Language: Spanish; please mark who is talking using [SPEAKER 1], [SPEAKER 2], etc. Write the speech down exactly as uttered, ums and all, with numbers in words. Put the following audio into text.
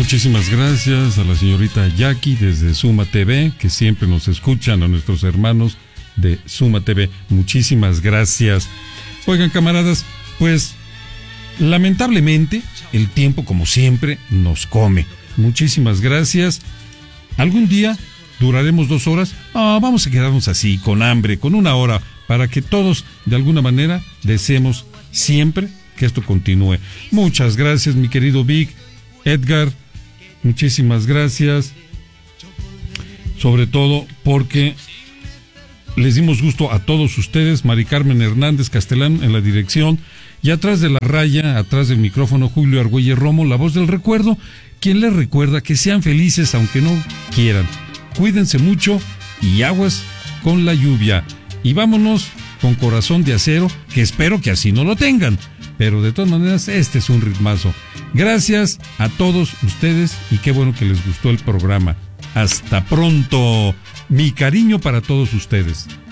[SPEAKER 1] Muchísimas gracias a la señorita Jackie desde Suma T V, que siempre nos escuchan, a nuestros hermanos de Suma T V. Muchísimas gracias. Oigan, camaradas, pues lamentablemente el tiempo, como siempre, nos come. Muchísimas gracias. ¿Algún día duraremos dos horas? Ah, vamos a quedarnos así, con hambre, con una hora, para que todos, de alguna manera, deseemos siempre que esto continúe. Muchas gracias, mi querido Vic, Edgar, muchísimas gracias, sobre todo porque les dimos gusto a todos ustedes. Mari Carmen Hernández Castelán en la dirección, y atrás de la raya, atrás del micrófono, Julio Argüelles Romo, la voz del recuerdo, quien les recuerda que sean felices aunque no quieran. Cuídense mucho y aguas con la lluvia. Y vámonos con Corazón de Acero, que espero que así no lo tengan. Pero de todas maneras, este es un ritmazo. Gracias a todos ustedes y qué bueno que les gustó el programa. Hasta pronto. Mi cariño para todos ustedes.